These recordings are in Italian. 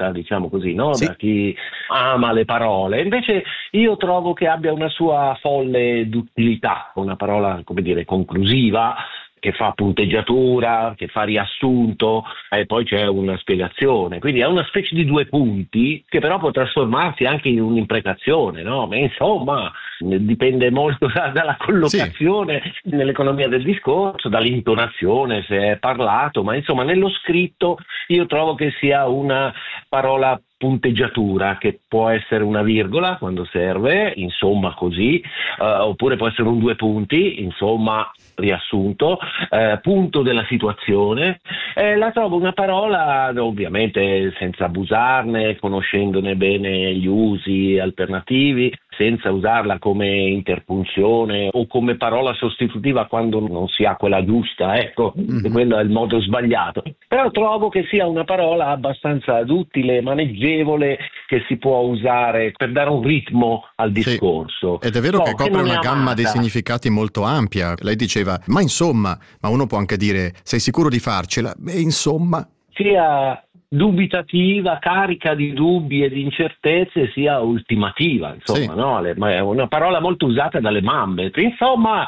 amata, diciamo così, no? Sì. Da chi ama le parole. Invece io trovo che abbia una sua folle d'utilità, una parola, come dire, conclusiva, che fa punteggiatura, che fa riassunto e poi c'è una spiegazione. Quindi è una specie di due punti che però può trasformarsi anche in un'imprecazione, no? Ma insomma, dipende molto dalla collocazione nell'economia del discorso, dall'intonazione, se è parlato, ma insomma nello scritto io trovo che sia una parola punteggiatura, che può essere una virgola quando serve, insomma così, oppure può essere un due punti, insomma riassunto, punto della situazione. La trovo una parola, ovviamente senza abusarne, conoscendone bene gli usi alternativi, senza usarla come interpunzione o come parola sostitutiva quando non si ha quella giusta, ecco, quello è il modo sbagliato. Però trovo che sia una parola abbastanza duttile, maneggevole, che si può usare per dare un ritmo al discorso. Ed è vero che copre una gamma di significati molto ampia. Lei diceva, ma insomma, ma uno può anche dire, sei sicuro di farcela? Beh, insomma. Sia dubitativa, carica di dubbi e di incertezze, sia ultimativa, insomma, no? Ma è una parola molto usata dalle mamme, insomma.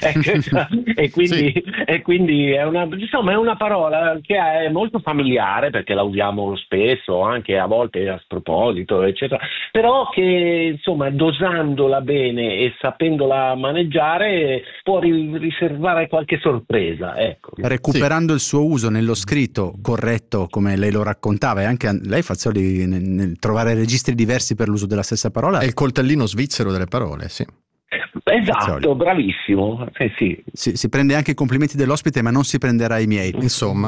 E quindi è una parola che è molto familiare, perché la usiamo spesso, anche a volte a sproposito, eccetera, però che insomma dosandola bene e sapendola maneggiare può riservare qualche sorpresa, ecco. Recuperando il suo uso nello scritto corretto, come lei lo raccontava, e anche lei Fazzoli nel trovare registri diversi per l'uso della stessa parola. È il coltellino svizzero delle parole, sì. Esatto, bravissimo. Sì. Si prende anche i complimenti dell'ospite, ma non si prenderà i miei. Insomma.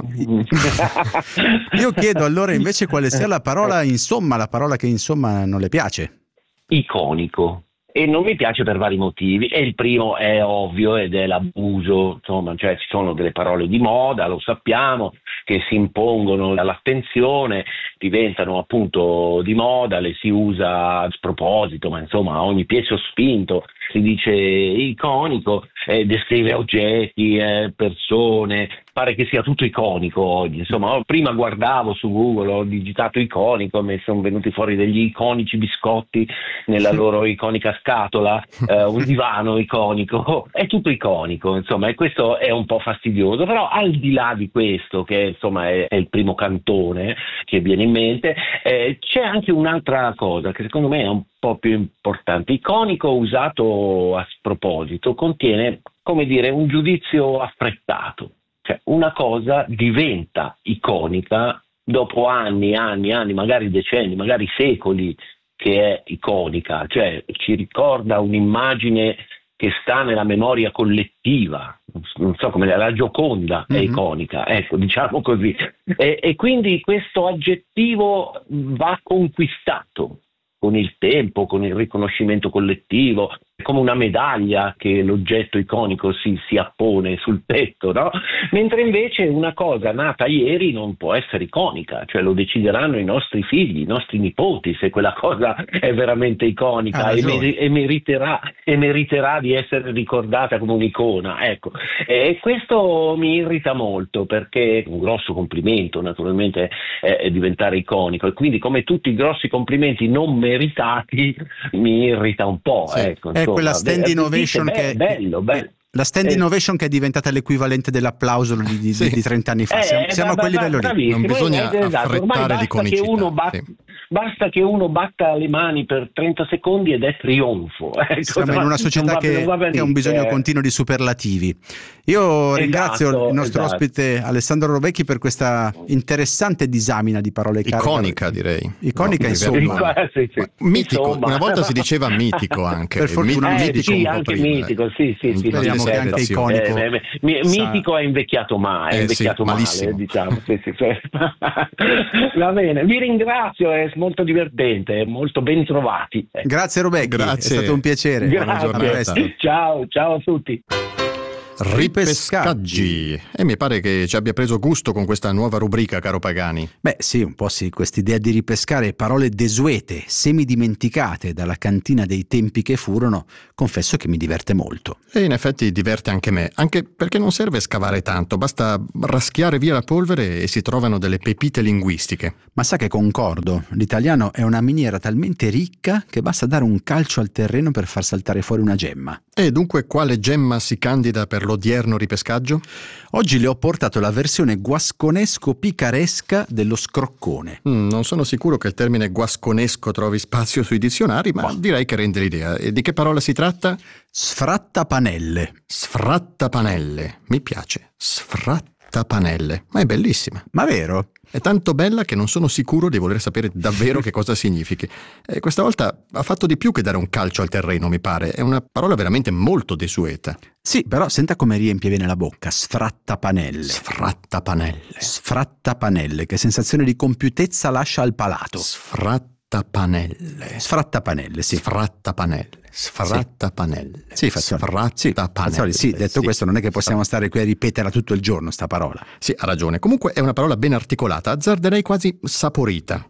Io chiedo allora invece quale sia la parola insomma, la parola che insomma non le piace. Iconico. E non mi piace per vari motivi, e il primo è ovvio ed è l'abuso, insomma, cioè ci sono delle parole di moda, lo sappiamo, che si impongono all'attenzione, diventano appunto di moda, le si usa a sproposito, ma insomma a ogni piè sospinto si dice iconico, descrive oggetti, persone, pare che sia tutto iconico oggi. Insomma, prima guardavo su Google, ho digitato iconico, mi sono venuti fuori degli iconici biscotti nella loro iconica scatola, un divano iconico, è tutto iconico, insomma, e questo è un po' fastidioso. Però al di là di questo, che insomma è il primo cantone che viene in mente, c'è anche un'altra cosa che secondo me è un po' più importante. Iconico usato a sproposito contiene, come dire, un giudizio affrettato. Cioè, una cosa diventa iconica dopo anni, magari decenni, magari secoli che è iconica, cioè ci ricorda un'immagine che sta nella memoria collettiva, non so come la Gioconda è iconica, ecco, diciamo così, e quindi questo aggettivo va conquistato con il tempo, con il riconoscimento collettivo, come una medaglia che l'oggetto iconico si appone sul petto, no? Mentre invece una cosa nata ieri non può essere iconica, cioè lo decideranno i nostri figli, i nostri nipoti, se quella cosa è veramente iconica e meriterà di essere ricordata come un'icona, ecco. E questo mi irrita molto, perché è un grosso complimento naturalmente è diventare iconico, e quindi come tutti i grossi complimenti non meritati mi irrita un po', ecco. È quella stand innovation che è bello. La stand innovation che è diventata l'equivalente dell'applauso di 30 anni fa. Siamo a quel livello lì. Non bisogna affrettare l'iconicità. Basta che uno batta le mani per 30 secondi ed è trionfo. Ecco, siamo in una società che ha un bisogno continuo di superlativi. Io ringrazio il nostro ospite Alessandro Rovecchi per questa interessante disamina di parole iconica, direi. Iconica, insomma. Mitico, una volta si diceva mitico anche. Per fortuna mitico, sì. Speriamo che anche iconico. Mitico è invecchiato male, diciamo. Sì. Va bene, vi ringrazio, è molto divertente, molto ben trovati. Grazie Rovecchi, è stato un piacere. Grazie. Ciao a tutti. Ripescaggi. E mi pare che ci abbia preso gusto con questa nuova rubrica, caro Pagani. Beh sì, un po' sì, quest'idea di ripescare parole desuete, semidimenticate dalla cantina dei tempi che furono, confesso che mi diverte molto. E in effetti diverte anche me, anche perché non serve scavare tanto, basta raschiare via la polvere e si trovano delle pepite linguistiche. Ma sa che concordo, l'italiano è una miniera talmente ricca che basta dare un calcio al terreno per far saltare fuori una gemma. E dunque quale gemma si candida per l'odierno ripescaggio? Oggi le ho portato la versione guasconesco-picaresca dello scroccone. Non sono sicuro che il termine guasconesco trovi spazio sui dizionari, ma direi che rende l'idea. E di che parola si tratta? Sfrattapanelle. Sfrattapanelle, mi piace. Sfrattapanelle, ma è bellissima. Ma vero? È tanto bella che non sono sicuro di voler sapere davvero che cosa significhi. E questa volta ha fatto di più che dare un calcio al terreno, mi pare. È una parola veramente molto desueta. Sì, però senta come riempie bene la bocca. Sfrattapanelle. Sfrattapanelle. Sfrattapanelle, che sensazione di compiutezza lascia al palato. Sfrattapanelle. Sfrattapanelle, sì. Sfrattapanelle. Sfrattapanelle. Sì, Fazzoli, sì, detto questo non è che possiamo stare qui a ripeterla tutto il giorno, sta parola. Sì, ha ragione. Comunque è una parola ben articolata, azzarderei quasi saporita.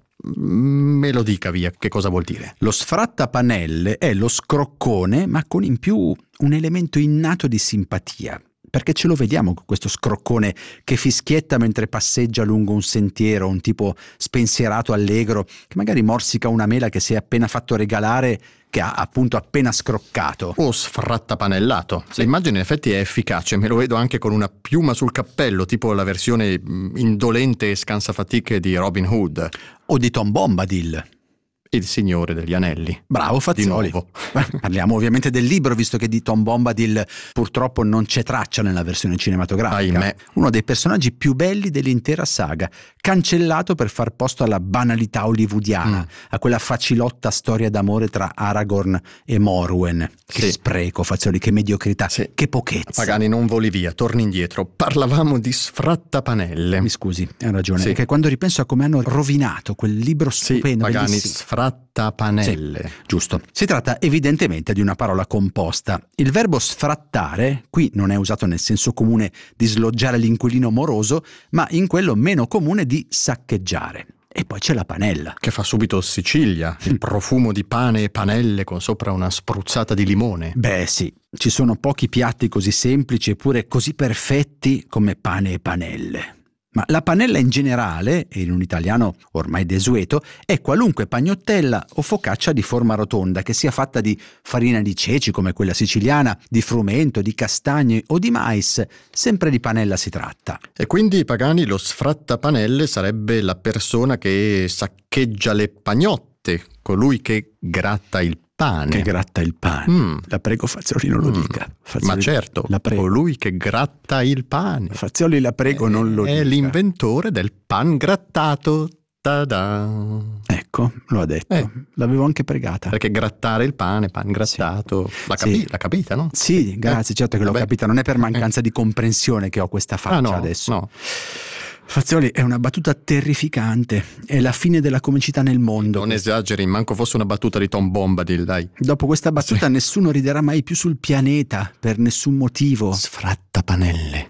Me lo dica via, che cosa vuol dire? Lo sfrattapanelle è lo scroccone, ma con in più un elemento innato di simpatia. Perché ce lo vediamo con questo scroccone che fischietta mentre passeggia lungo un sentiero, un tipo spensierato, allegro, che magari morsica una mela che si è appena fatto regalare, che ha appunto appena scroccato. O sfrattapanellato. Sì. L'immagine in effetti è efficace, me lo vedo anche con una piuma sul cappello, tipo la versione indolente e scansafatiche di Robin Hood. O di Tom Bombadil. Il Signore degli Anelli. Bravo Fazzoli. Di nuovo. Parliamo ovviamente del libro, visto che di Tom Bombadil purtroppo non c'è traccia nella versione cinematografica. Ahimè. Uno dei personaggi più belli dell'intera saga, cancellato per far posto alla banalità hollywoodiana, a quella facilotta storia d'amore tra Aragorn e Morwen. Che spreco, Fazzoli, che mediocrità, che pochezza. Pagani, non voli via, torni indietro. Parlavamo di sfrattapanelle. Mi scusi, hai ragione. È che quando ripenso a come hanno rovinato quel libro stupendo, Pagani, bellissimo. Sfrattapanelle. Sì, giusto. Si tratta evidentemente di una parola composta. Il verbo sfrattare qui non è usato nel senso comune di sloggiare l'inquilino moroso, ma in quello meno comune di saccheggiare. E poi c'è la panella. Che fa subito Sicilia, il profumo di pane e panelle con sopra una spruzzata di limone. Beh sì, ci sono pochi piatti così semplici eppure così perfetti come pane e panelle. Ma la panella in generale, e in un italiano ormai desueto, è qualunque pagnottella o focaccia di forma rotonda, che sia fatta di farina di ceci come quella siciliana, di frumento, di castagne o di mais, sempre di panella si tratta. E quindi, Pagani, lo sfrattapanelle sarebbe la persona che saccheggia le pagnotte, colui che gratta il pane. Che gratta il pane. La prego, Fazzoli, non lo dica. Fazzoli, ma certo, la prego. Colui che gratta il pane. Fazzoli, la prego, non lo dica. È l'inventore del pan grattato. Ta-da. Ecco, lo ha detto. L'avevo anche pregata. Perché grattare il pan grattato. L'ha capita, no? Sì, grazie, certo che l'ho capita. Non è per mancanza di comprensione che ho questa faccia adesso. No. Fazzoli, è una battuta terrificante, è la fine della comicità nel mondo. Non esageri, manco fosse una battuta di Tom Bombadil, dai. Dopo questa battuta nessuno riderà mai più sul pianeta, per nessun motivo. Sfrattapanelle.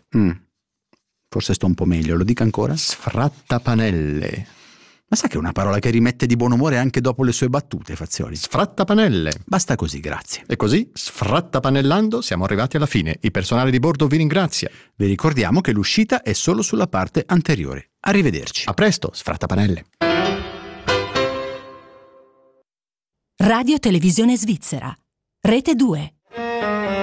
Forse sto un po' meglio, lo dica ancora? Sfrattapanelle. Ma sa che è una parola che rimette di buon umore anche dopo le sue battute, Fazzoli? Sfrattapanelle. Basta così, grazie. E così, sfrattapanellando, siamo arrivati alla fine. Il personale di bordo vi ringrazia. Vi ricordiamo che l'uscita è solo sulla parte anteriore. Arrivederci. A presto, sfrattapanelle. Radio Televisione Svizzera. Rete 2.